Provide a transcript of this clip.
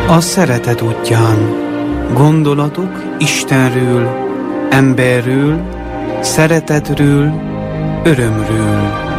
A szeretet útján gondolatok Istenről, emberről, szeretetről, örömről.